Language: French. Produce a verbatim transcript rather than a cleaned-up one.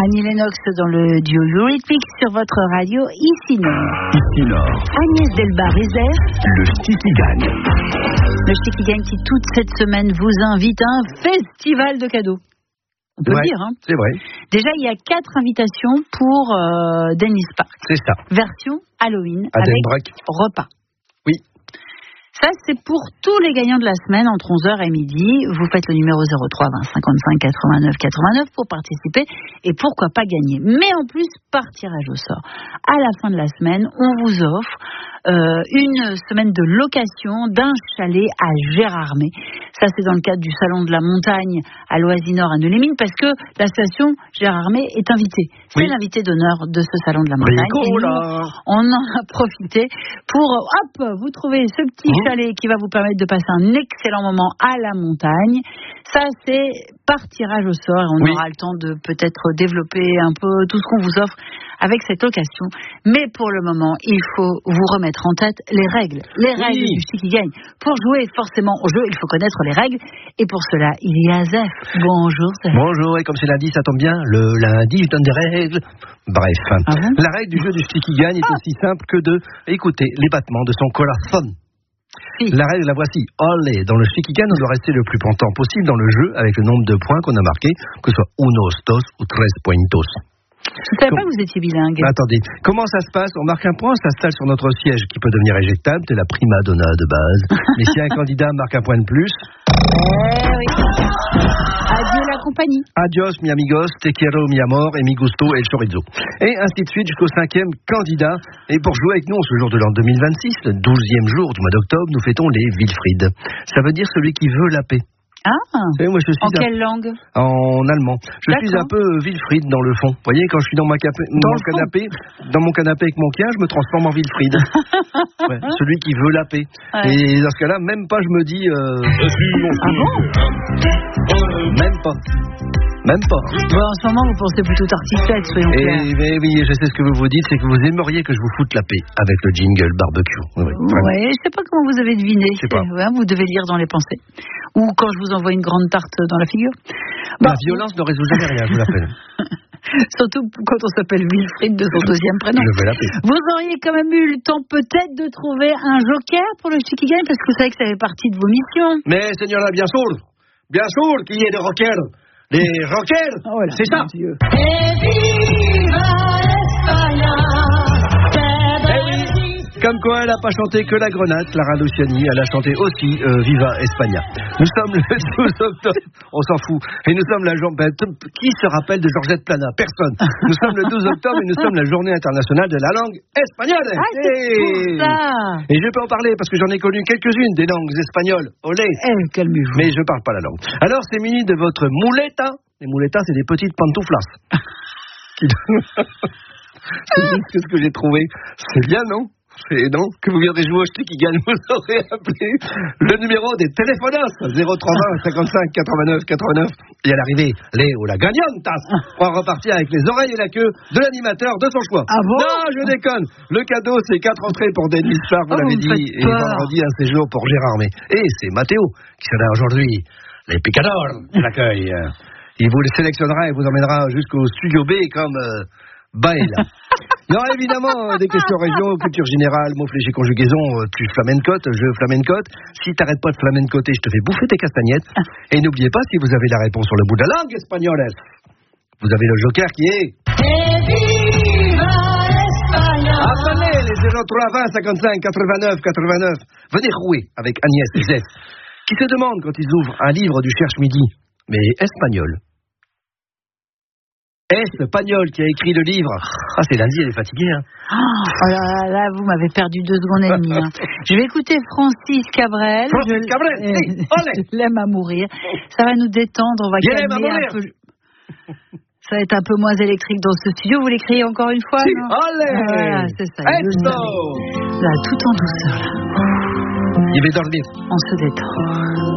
Annie Lennox dans le duo Eurythmics sur votre radio ici Nord. Ici Nord. Agnès Delbar-Rézère. Le Ch'tiki Gang. Le Ch'tiki Gang qui toute cette semaine vous invite à un festival de cadeaux. On peut ouais, le dire, hein. C'est vrai. Déjà, il y a quatre invitations pour euh, Dennis Park. C'est ça. Version Halloween à avec Denbrock. repas. Oui. Ça, c'est pour tous les gagnants de la semaine entre onze heures et midi. Vous faites le numéro zéro trois vingt cinquante-cinq quatre-vingt-neuf quatre-vingt-neuf pour participer et pourquoi pas gagner. Mais en plus, par tirage au sort. À la fin de la semaine, on vous offre euh, une semaine de location d'un chalet à Gérardmer. Ça, c'est dans le cadre du Salon de la Montagne à Loisy-Nord à Neulémine parce que l'association Gérardmer est invitée. C'est oui. l'invité d'honneur de ce Salon de la Montagne. Et nous, on en a profité pour, hop, vous trouvez ce petit mmh. chalet qui va vous permettre de passer un excellent moment à la montagne. Ça, c'est par tirage au sort et on oui. aura le temps de peut-être développer un peu tout ce qu'on vous offre avec cette location. Mais pour le moment, il faut vous remettre en tête les règles. Les oui. règles du Ch'tiki Gang. Pour jouer forcément au jeu, il faut connaître les règles. Et pour cela, il y a Zef. Bonjour Zef. Bonjour, et comme c'est lundi, ça tombe bien. Le lundi, je donne des règles. Bref. Ah bon la règle du jeu du Ch'tiki Gang est ah. aussi simple que de écouter les battements de son corazón. Si. La règle, la voici. Olé. Dans le Ch'tiki Gang, on doit rester le plus longtemps possible dans le jeu avec le nombre de points qu'on a marqué, que ce soit unos, dos ou tres pointos. Je ne savais pas que vous étiez bilingue. Attendez, comment ça se passe? On marque un point, on s'installe sur notre siège qui peut devenir éjectable, c'est la prima donna de base. Mais si un candidat marque un point de plus... Eh oui. Adieu la compagnie. Adios mi amigos, te quiero mi amor et mi gusto el chorizo. Et ainsi de suite jusqu'au cinquième candidat. Et pour jouer avec nous ce jour de l'an deux mille vingt-six, le douzième jour du mois d'octobre, nous fêtons les Wilfried. Ça veut dire celui qui veut la paix. Ah, savez, moi, je suis en un... quelle langue? En allemand. Je D'accord. suis un peu Wilfried dans le fond. Vous voyez, quand je suis dans, ma capé... dans, mon canapé, dans mon canapé avec mon chien, je me transforme en Wilfried. ouais, celui qui veut la paix. Ouais. Et dans ce cas-là, même pas je me dis... Euh... Ah bon? Même pas. Même pas. Bon, en ce moment, vous pensez plutôt tartiflette, soyons clairs. Et oui, je sais ce que vous vous dites, c'est que vous aimeriez que je vous foute la paix avec le jingle barbecue. Oui, ouais, je sais pas comment vous avez deviné. Je sais pas. Ouais, vous devez lire dans les pensées. Ou quand je vous envoie une grande tarte dans la figure. Bon. La violence ne résout jamais rien, je vous l'appelle. Surtout quand on s'appelle Wilfried de son deuxième prénom. Je veux la paix. Vous auriez quand même eu le temps peut-être de trouver un joker pour le Ch'tiki Gang parce que vous savez que ça fait partie de vos missions. Mais señora, bien sûr, bien sûr qu'il y ait des rockers. Les rockers, oh là, c'est ça. Dieu. Comme quoi, elle n'a pas chanté que la grenade, Clara Luciani, elle a chanté aussi euh, Viva España. Nous sommes le douze octobre, on s'en fout, et nous sommes la journée... Ben, qui se rappelle de Georgette Plana? Personne. Nous sommes le douze octobre et nous sommes la journée internationale de la langue espagnole. Ah, c'est et... pour ça. Et je peux en parler parce que j'en ai connu quelques-unes des langues espagnoles. Olé. Eh, calmez-vous. Mais je parle pas la langue. Alors, c'est muni de votre muleta. Les muletas, c'est des petites pantouflas. C'est ce que j'ai trouvé. C'est bien, non? Et non, que vous viendrez jouer au Ch'tiki Gang, vous aurez appelé le numéro des téléphonos zéro trois vingt cinquante-cinq quatre-vingt-neuf quatre-vingt-neuf et à l'arrivée, Léo la gagnantas pour repartir avec les oreilles et la queue de l'animateur de son choix. Ah bon? Non, je déconne. Le cadeau, c'est quatre entrées pour Dennis Park, vous oh, l'avez dit, et vendredi un séjour pour Gérardmer. Et c'est Mathéo qui sera aujourd'hui les picadors de l'accueil. Il vous les sélectionnera et vous emmènera jusqu'au studio B comme euh, Baël. Il y aura évidemment des questions région, culture générale, mots fléchés, conjugaison, tu flamencotes, je flamencote. Si t'arrêtes pas de flamencoter, je te fais bouffer tes castagnettes. Et n'oubliez pas, si vous avez la réponse sur le bout de la langue espagnole, vous avez le joker qui est... Appelez les zéro trois vingt cinquante-cinq quatre-vingt-neuf quatre-vingt-neuf. Venez rouer avec Agnès et Zef, qui se demandent quand ils ouvrent un livre du Cherche-Midi, mais espagnol. Espagnol qui a écrit le livre. Ah, c'est lundi, elle est fatiguée. Hein. Oh là, là, vous m'avez perdu deux secondes et demie. Hein. Je vais écouter Francis Cabrel. Francis je, Cabrel, euh, oui, je l'aime à mourir. Ça va nous détendre, on va Bien calmer un peu. Ça va être un peu moins électrique dans ce studio. Vous l'écrivez encore une fois? Si, non? allez, ah, voilà, c'est ça. Là, tout en douceur. Là. Il va dormir. On se détend.